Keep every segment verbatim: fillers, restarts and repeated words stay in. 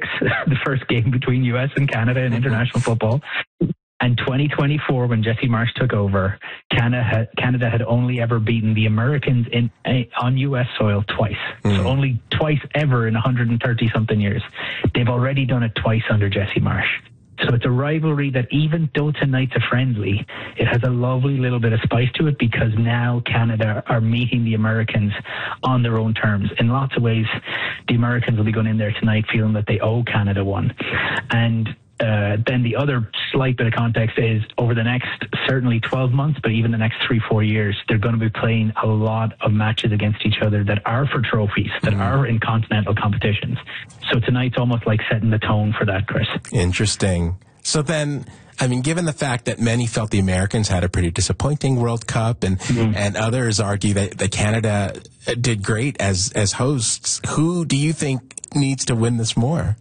the first game between U S and Canada in international football. And twenty twenty-four, when Jesse Marsch took over, Canada had, Canada had only ever beaten the Americans in on U S soil twice. Mm. So only twice ever in one hundred thirty-something years. They've already done it twice under Jesse Marsch. So it's a rivalry that even though tonight's a friendly, it has a lovely little bit of spice to it because now Canada are meeting the Americans on their own terms. In lots of ways, the Americans will be going in there tonight feeling that they owe Canada one. And Uh, then the other slight bit of context is over the next certainly twelve months, but even the next three, four years, they're going to be playing a lot of matches against each other that are for trophies, that mm-hmm. are in continental competitions. So tonight's almost like setting the tone for that, Chris. Interesting. So then, I mean, given the fact that many felt the Americans had a pretty disappointing World Cup and, mm-hmm. and others argue that, that Canada did great as, as hosts, who do you think needs to win this more?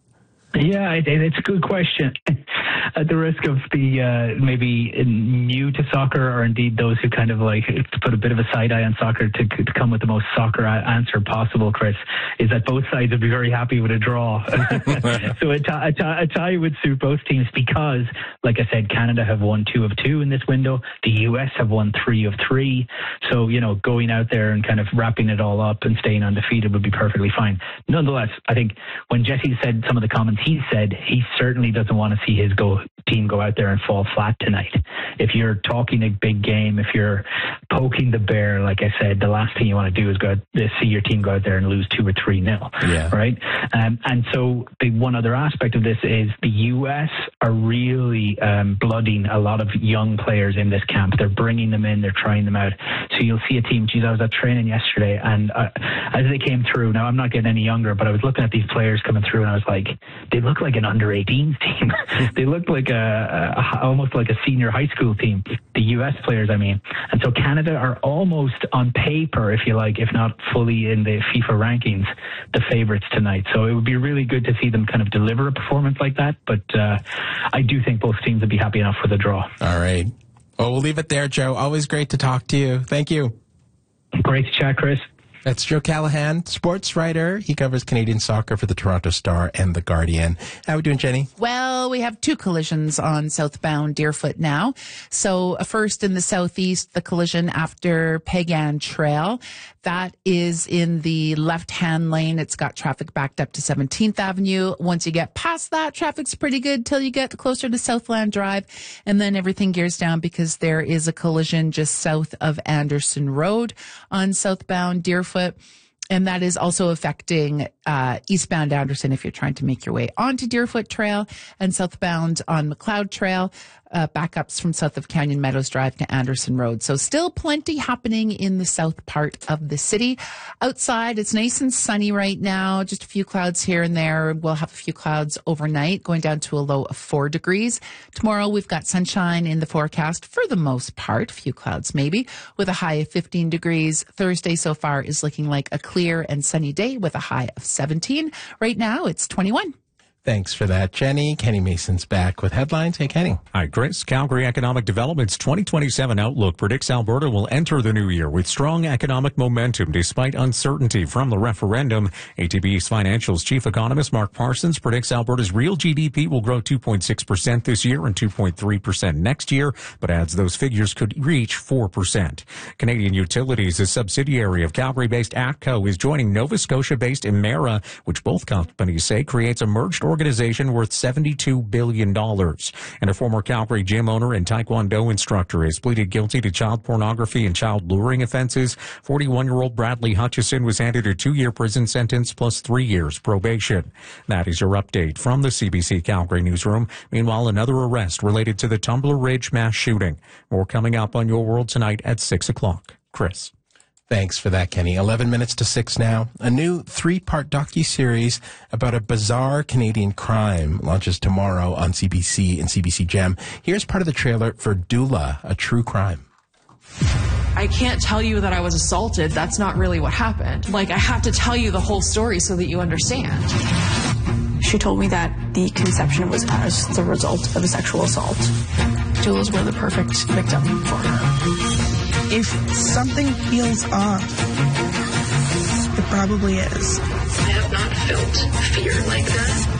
Yeah, it, it's a good question. At the risk of the uh, maybe new to soccer, or indeed those who kind of like to put a bit of a side eye on soccer to, to come with the most soccer answer possible, Chris, is that both sides would be very happy with a draw. So a, t- a, t- a tie would suit both teams because, like I said, Canada have won two of two in this window. The U S have won three of three. So, you know, going out there and kind of wrapping it all up and staying undefeated would be perfectly fine. Nonetheless, I think when Jesse said some of the comments he said, he certainly doesn't want to see his go team go out there and fall flat tonight. If you're talking a big game, if you're poking the bear, like I said, the last thing you want to do is go out, see your team go out there and lose two or three nil, yeah. right? Um, and so the one other aspect of this is the U S are really um, blooding a lot of young players in this camp. They're bringing them in, they're trying them out. So you'll see a team, geez, I was at training yesterday, and uh, as they came through, now I'm not getting any younger, but I was looking at these players coming through and I was like, they look like an under eighteens team. They look like a, a almost like a senior high school team, the U S players, I mean. And so Canada are almost on paper, if you like, if not fully in the FIFA rankings, the favourites tonight. So it would be really good to see them kind of deliver a performance like that. But uh, I do think both teams would be happy enough with a draw. All right. Well, we'll leave it there, Joe. Always great to talk to you. Thank you. Great to chat, Chris. That's Joe Callahan, sports writer. He covers Canadian soccer for the Toronto Star and The Guardian. How are we doing, Jenny? Well, we have two collisions on southbound Deerfoot now. So first in the southeast, the collision after Pagan Trail. That is in the left-hand lane. It's got traffic backed up to seventeenth Avenue. Once you get past that, traffic's pretty good till you get closer to Southland Drive. And then everything gears down because there is a collision just south of Anderson Road on southbound Deerfoot. And that is also affecting uh, eastbound Anderson if you're trying to make your way onto Deerfoot Trail, and southbound on McLeod Trail, uh, backups from south of Canyon Meadows Drive to Anderson Road. So still plenty happening in the south part of the city. Outside, it's nice and sunny right now, just a few clouds here and there. We'll have a few clouds overnight, going down to a low of four degrees. Tomorrow, we've got sunshine in the forecast for the most part, a few clouds maybe, with a high of fifteen degrees. Thursday so far is looking like a clear and sunny day with a high of seventeen. Right now, it's twenty-one. Thanks for that, Jenny. Kenny Mason's back with headlines. Hey, Kenny. Hi, Chris. Calgary Economic Development's twenty twenty-seven outlook predicts Alberta will enter the new year with strong economic momentum despite uncertainty from the referendum. A T B's Financials chief economist Mark Parsons predicts Alberta's real G D P will grow two point six percent this year and two point three percent next year, but adds those figures could reach four percent. Canadian Utilities, a subsidiary of Calgary-based ATCO, is joining Nova Scotia-based Emera, which both companies say creates a merged organization worth seventy-two billion dollars. And a former Calgary gym owner and Taekwondo instructor has pleaded guilty to child pornography and child luring offenses. forty-one-year-old Bradley Hutchison was handed a two-year prison sentence plus three years probation. That is your update from the C B C Calgary newsroom. Meanwhile, another arrest related to the Tumbler Ridge mass shooting. More coming up on Your World tonight at six o'clock. Chris. Thanks for that, Kenny. eleven minutes to six now. A new three-part docuseries about a bizarre Canadian crime launches tomorrow on C B C and C B C Gem. Here's part of the trailer for Dula, a true crime. I can't tell you that I was assaulted. That's not really what happened. Like, I have to tell you the whole story so that you understand. She told me that the conception was as the result of a sexual assault. Dula's were the perfect victim for her. If something feels off, it probably is. I have not felt fear like that.